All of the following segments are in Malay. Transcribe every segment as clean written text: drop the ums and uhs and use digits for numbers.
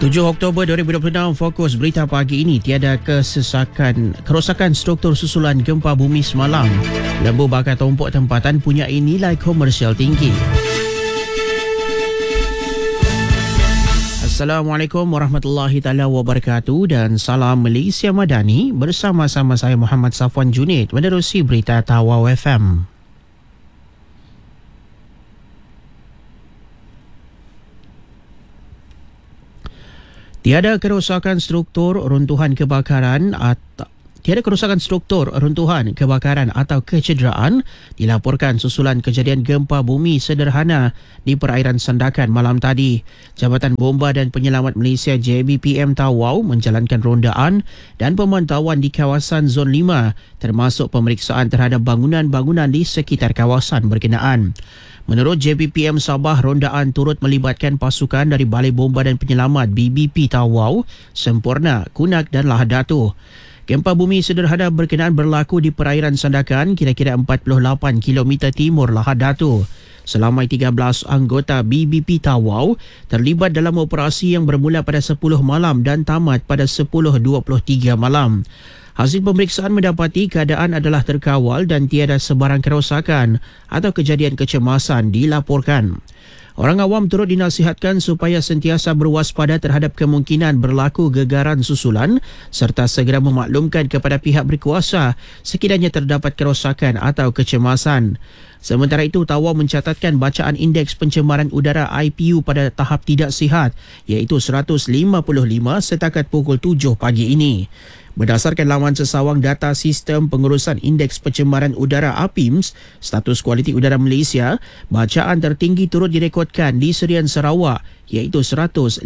7 Oktober 2026, fokus berita pagi ini tiada kerosakan struktur susulan gempa bumi semalam. Lembu bakar tompok tempatan punya nilai komersial tinggi. Assalamualaikum warahmatullahi taala wabarakatuh dan salam Malaysia Madani, bersama-sama saya Muhammad Safwan Junid menerusi berita Tawau FM. Tiada kerosakan struktur runtuhan kebakaran atau kecederaan dilaporkan susulan kejadian gempa bumi sederhana di perairan Sandakan malam tadi. Jabatan Bomba dan Penyelamat Malaysia JBPM Tawau menjalankan rondaan dan pemantauan di kawasan Zon 5 termasuk pemeriksaan terhadap bangunan-bangunan di sekitar kawasan berkenaan. Menurut JBPM Sabah, rondaan turut melibatkan pasukan dari Balai Bomba dan Penyelamat BBP Tawau, Sempurna, Kunak dan Lahad Datu. Gempa bumi sederhana berkenaan berlaku di perairan Sandakan kira-kira 48 km timur Lahad Datu. Selamai 13 anggota BBP Tawau terlibat dalam operasi yang bermula pada 10 malam dan tamat pada 10.23 malam. Hasil pemeriksaan mendapati keadaan adalah terkawal dan tiada sebarang kerosakan atau kejadian kecemasan dilaporkan. Orang awam turut dinasihatkan supaya sentiasa berwaspada terhadap kemungkinan berlaku gegaran susulan serta segera memaklumkan kepada pihak berkuasa sekiranya terdapat kerosakan atau kecemasan. Sementara itu, Tawau mencatatkan bacaan indeks pencemaran udara IPU pada tahap tidak sihat iaitu 155 setakat pukul 7 pagi ini. Berdasarkan laman sesawang data Sistem Pengurusan Indeks Pencemaran Udara APIMS, status kualiti udara Malaysia, bacaan tertinggi turut direkodkan di Serian Sarawak iaitu 152.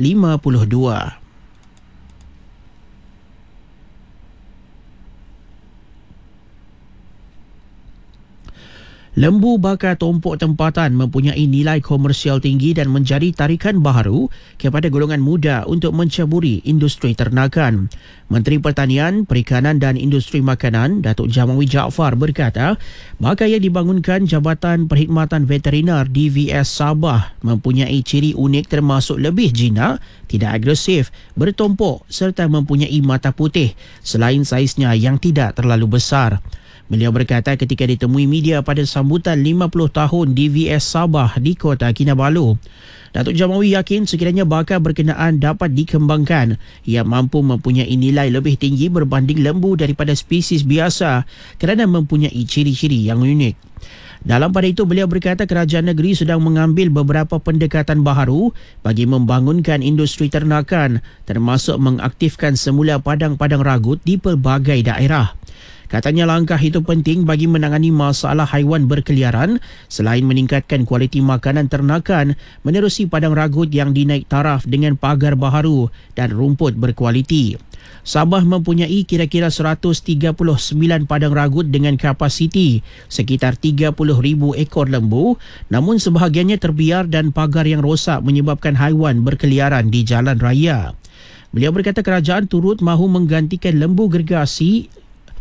Lembu bakar tompok tempatan mempunyai nilai komersial tinggi dan menjadi tarikan baharu kepada golongan muda untuk menceburi industri ternakan. Menteri Pertanian, Perikanan dan Industri Makanan, Datuk Jamawi Jaafar berkata, bakal dibangunkan Jabatan Perkhidmatan Veterinar DVS Sabah mempunyai ciri unik termasuk lebih jinak, tidak agresif, bertompok serta mempunyai mata putih selain saiznya yang tidak terlalu besar. Beliau berkata ketika ditemui media pada sambutan 50 tahun DVS Sabah di Kota Kinabalu. Datuk Jamawi yakin sekiranya bakar berkenaan dapat dikembangkan, ia mampu mempunyai nilai lebih tinggi berbanding lembu daripada spesies biasa kerana mempunyai ciri-ciri yang unik. Dalam pada itu, beliau berkata kerajaan negeri sedang mengambil beberapa pendekatan baharu bagi membangunkan industri ternakan termasuk mengaktifkan semula padang-padang ragut di pelbagai daerah. Katanya langkah itu penting bagi menangani masalah haiwan berkeliaran selain meningkatkan kualiti makanan ternakan menerusi padang ragut yang dinaik taraf dengan pagar baharu dan rumput berkualiti. Sabah mempunyai kira-kira 139 padang ragut dengan kapasiti sekitar 30,000 ekor lembu, namun sebahagiannya terbiar dan pagar yang rosak menyebabkan haiwan berkeliaran di jalan raya. Beliau berkata kerajaan turut mahu menggantikan lembu gergasi.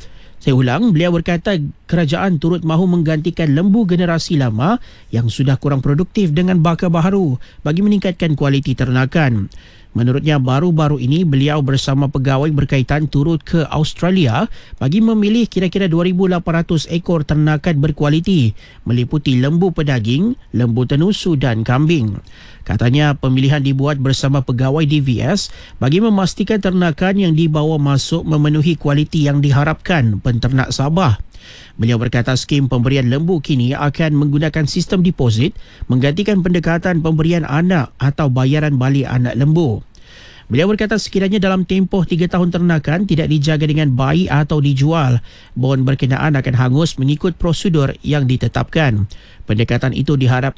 Beliau berkata kerajaan turut mahu menggantikan lembu generasi lama yang sudah kurang produktif dengan bakar baharu bagi meningkatkan kualiti ternakan. Menurutnya, baru-baru ini beliau bersama pegawai berkaitan turut ke Australia bagi memilih kira-kira 2,800 ekor ternakan berkualiti meliputi lembu pedaging, lembu tenusu dan kambing. Katanya pemilihan dibuat bersama pegawai DVS bagi memastikan ternakan yang dibawa masuk memenuhi kualiti yang diharapkan penternak Sabah. Beliau berkata skim pemberian lembu kini akan menggunakan sistem deposit menggantikan pendekatan pemberian anak atau bayaran balik anak lembu. Beliau berkata sekiranya dalam tempoh 3 tahun ternakan tidak dijaga dengan baik atau dijual, bon berkenaan akan hangus mengikut prosedur yang ditetapkan. Pendekatan itu diharap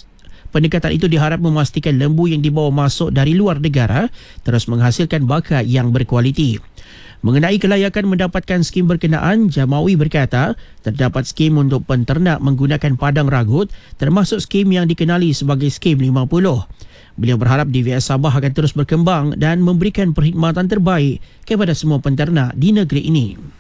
memastikan lembu yang dibawa masuk dari luar negara terus menghasilkan bakar yang berkualiti. Mengenai kelayakan mendapatkan skim berkenaan, Jamawi berkata terdapat skim untuk penternak menggunakan padang ragut termasuk skim yang dikenali sebagai skim 50. Beliau berharap DVS Sabah akan terus berkembang dan memberikan perkhidmatan terbaik kepada semua penternak di negeri ini.